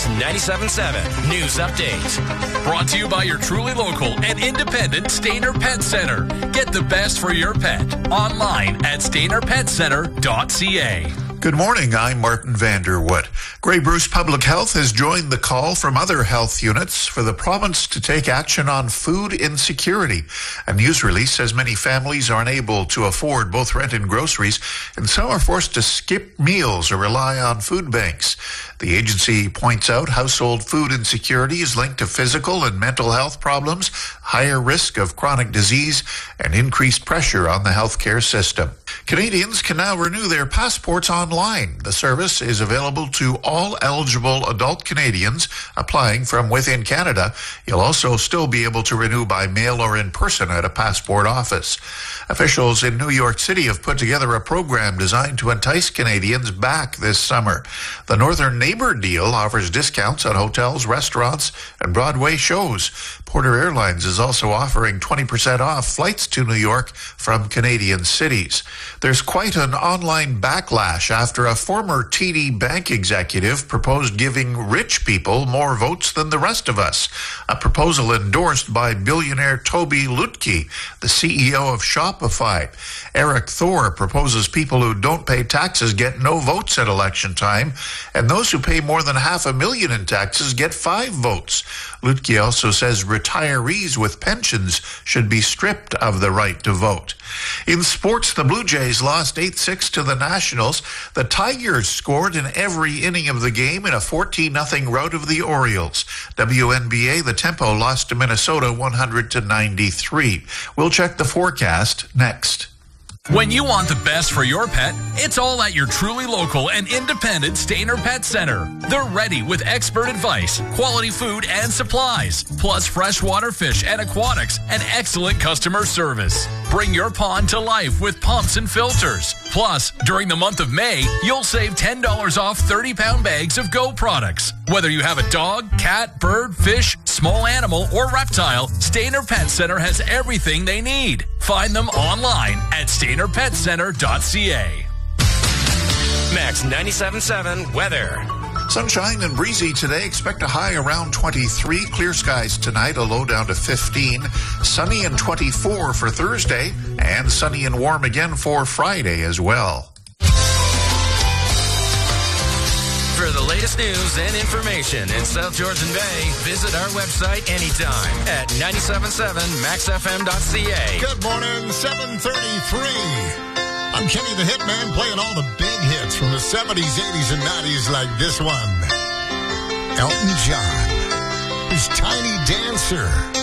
97.7 News Update. Brought to you by your truly local and independent Stainer Pet Center. Get the best for your pet online at stainerpetcenter.ca. Good morning, I'm Martin Vanderwood. Grey Bruce Public Health has joined the call from other health units for the province to take action on food insecurity. A news release says many families are unable to afford both rent and groceries, and some are forced to skip meals or rely on food banks. The agency points out household food insecurity is linked to physical and mental health problems, higher risk of chronic disease, and increased pressure on the healthcare system. Canadians can now renew their passports online. The service is available to all eligible adult Canadians applying from within Canada. You'll also still be able to renew by mail or in person at a passport office. Officials in New York City have put together a program designed to entice Canadians back this summer. The Northern Neighbor deal offers discounts on hotels, restaurants, and Broadway shows. Porter Airlines is also offering 20% off flights to New York from Canadian cities. There's quite an online backlash after a former TD Bank executive proposed giving rich people more votes than the rest of us. A proposal endorsed by billionaire Toby Lutke, the CEO of Shopify. Eric Thor proposes people who don't pay taxes get no votes at election time, and those who pay more than $500,000 in taxes get 5 votes. Lutke also says retirees with pensions should be stripped of the right to vote. In sports, the Blue Jays lost 8-6 to the Nationals. The Tigers scored in every inning of the game in a 14-0 rout of the Orioles. WNBA, the Tempo lost to Minnesota 100-93. We'll check the forecast next. When you want the best for your pet, it's all at your truly local and independent Stainer Pet Center. They're ready with expert advice, quality food and supplies, plus freshwater fish and aquatics and excellent customer service. Bring your pond to life with pumps and filters. Plus, during the month of May, you'll save $10 off 30-pound bags of Go products. Whether you have a dog, cat, bird, fish, small animal, or reptile, Stainer Pet Center has everything they need. Find them online at stainerpetcenter.ca. Max 97.7 weather. Sunshine and breezy today. Expect a high around 23. Clear skies tonight, a low down to 15. Sunny and 24 for Thursday, and sunny and warm again for Friday as well. For the latest news and information in South Georgian Bay, visit our website anytime at 977maxfm.ca. Good morning, 7:33. I'm Kenny the Hitman, playing all the big hits from the 70s, 80s, and 90s like this one. Elton John, his Tiny Dancer.